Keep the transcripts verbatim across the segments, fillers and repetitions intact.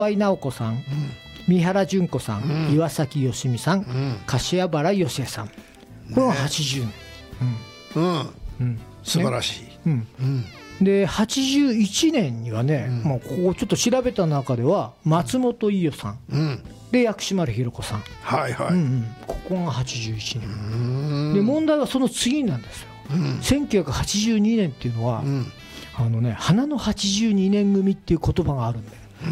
井直子さん、うん、三原純子さん、うん、岩崎良美さん、うん、柏原芳恵さん、これははちじゅうねん、 うんうんうん、素晴らしい、ねうんうん、ではちじゅういちねんにはね、うんまあ、ここちょっと調べた中では松本伊代さん、うん、で薬師丸ひろ子さん、 はいはい、うんうん、 ここがはちじゅういちねんで、問題はその次なんですよ、うん、せんきゅうひゃくはちじゅうにねんっていうのは、うん、あのね、花のはちじゅうにねん組っていう言葉があるんだよ、うん、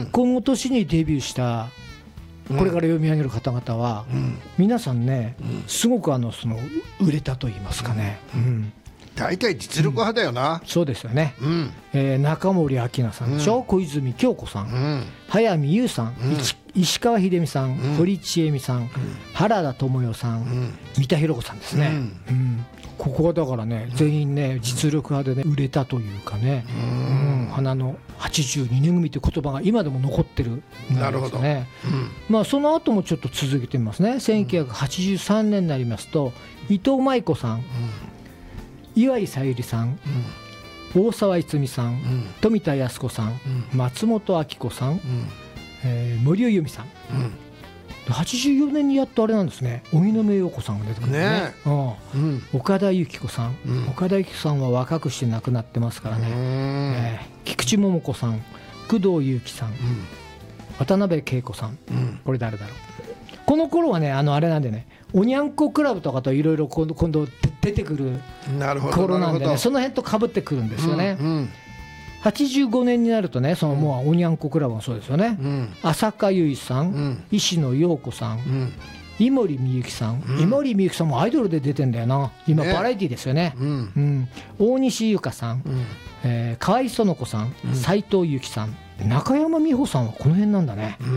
この年にデビューしたこれから読み上げる方々は、うん、皆さんね、うん、すごくあのその売れたと言いますかね、うんうん、 大体実力派だよな、 うん、そうですよね、うんえー、中森明菜さんでしょ、うん、小泉京子さん、うん、早見優さん、うん、石川秀美さん、うん、堀ちえみさん、うん、原田知世さん、うん、三田寛子さんですね、うんうんここはだからね、全員ね実力派でね売れたというかね、うんうん、花のはちじゅうにねん組という言葉が今でも残ってるんですね。 なるほど、うんまあ、その後もちょっと続けてみますね。せんきゅうひゃくはちじゅうさんねんになりますと、伊藤舞子さん、うん、岩井さゆりさん、うん、大沢逸美さん、うん、富田靖子さん、うん、松本明子さん、うんえー、森尾由美さん、うんはちじゅうよねんにやっとあれなんですね、荻野目洋子さんが出てくるんですね、ねうん、岡田由紀子さん、うん、岡田由紀子さんは若くして亡くなってますからね、えー、菊池桃子さん、工藤祐樹さん、うん、渡辺恵子さん、うん、これ誰だろう。この頃はね、あのあれなんでね、おにゃんこクラブとかといろいろ今度出てくる頃なんでね、その辺と被ってくるんですよね、うんうんはちじゅうごねんになるとね、そのもうおにゃんこクラブもそうですよね、うん、浅香唯さん、うん、石野陽子さん、うん、井森美幸さん、うん、井森美幸さんもアイドルで出てんだよな、今バラエティですよね、うんうん、大西優香さん、うんえー、河合園子さん、斉、うん、藤由貴さん、中山美穂さんはこの辺なんだね、うん、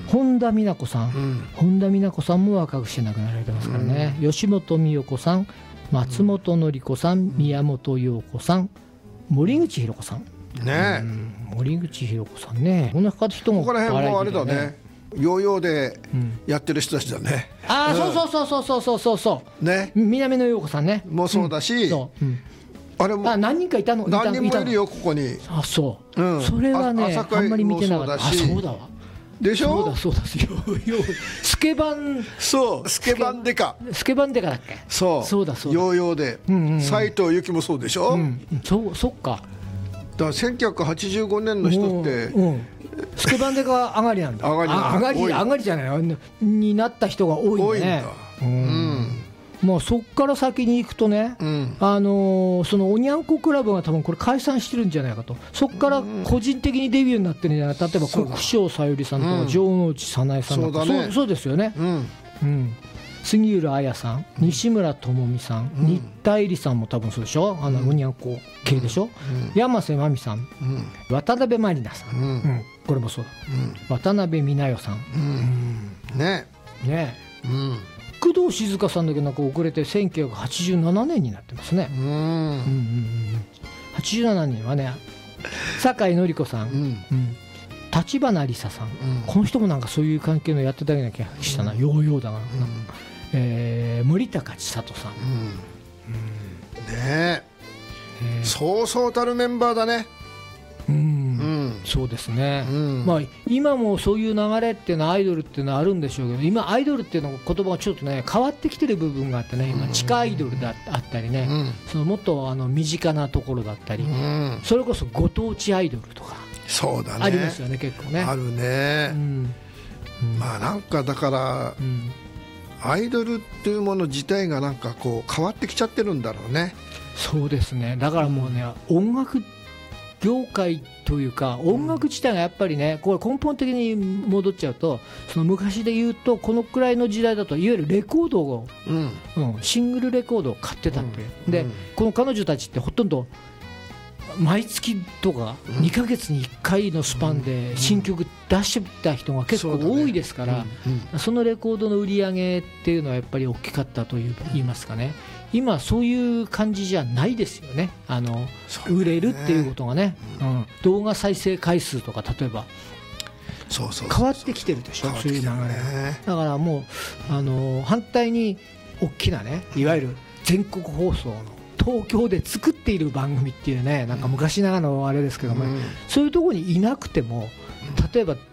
本田美奈子さん、うん、本田美奈子さんも若くして亡くなられてますからね、うん、吉本美代子さん、松本典子さん、うん、宮本陽子さん、森口博子さんね、 うん、森口博子さんね、こんな人もここら辺もあれだね、ヨーヨーでやってる人たちだね、 うん、ああ、うん、そうそうそうそうそうそうそうね、南野陽子さんねもうそうだし、うんそううん、あれもあ何人かいたの、 何人もいるよここに、 あそう、うん、それはね あ, あんまり見てなかった、あそうだわでしょ、 そうだそうだ、ヨーヨースケバン、 そうスケバンデカスケバンデカだっけ、 そうそうだそうだ、 ヨーヨーで、うんうんうん、斉藤由貴もそうでしょ、うん、 そ, そっかだからせんきゅうひゃくはちじゅうごねんの人って、うん、 スケバンデカ上がりなんだ、 上がり上がり上がりじゃないになった人が多いんだね、多いんだ、うんうんまあ、そこから先に行くとね、うんあのー、そのおにゃんこクラブが多分これ解散してるんじゃないかと、そこから個人的にデビューになってるんじゃないか、例えば国生さゆりさんとか城之内早苗さんとか、うん そう, だ、ね、そう, そうですよね、うんうん、杉浦綾さん、西村智美さん、うん、新田絵里さんも多分そうでしょ、あのおにゃんこ系でしょ、うん、山瀬まみさん、うん、渡辺満里奈さん、うんうん、これもそうだ、うん、渡辺美奈代さん、 うん、ねね、うん工藤静香さんだけなんか遅れてせんきゅうひゃくはちじゅうななねんになってますね。うんうんうんうんはちじゅうななねんはね酒井紀子さん、うんうん、立花梨沙さん、うん、この人もなんかそういう関係のやってたような気がしたな、うん、ヨーヨーだな、うんえー、森高千里さん、うんうん、 ねえそうそうたるメンバーだね。 うんうん、そうですね、うんまあ、今もそういう流れっていうのはアイドルっていうのはあるんでしょうけど、今アイドルっていうの言葉がちょっとね変わってきてる部分があってね、今地下アイドルだあったりね、うん、そのもっとあの身近なところだったり、うん、それこそご当地アイドルとかそうだねありますよね、結構ねあるね、うんうん、まあなんかだから、うん、アイドルっていうもの自体がなんかこう変わってきちゃってるんだろうね。 そうですね、だからもうね音楽業界というか音楽自体がやっぱりね、これ根本的に戻っちゃうと、その昔で言うとこのくらいの時代だといわゆるレコードを、うんうん、シングルレコードを買ってたっていう、うん、で、うん、この彼女たちってほとんど毎月とかにかげつにいっかいのスパンで新曲出してた人が結構多いですから、そのレコードの売り上げっていうのはやっぱり大きかったという言いますかね、今そういう感じじゃないですよね、あの売れるっていうことがね、うん、動画再生回数とか例えば変わってきてるでしょ、そういう流れだからもうあの反対に大きなね、いわゆる全国放送の東京で作っている番組っていうね、なんか昔ながらのあれですけども、うん、そういうところにいなくても例えば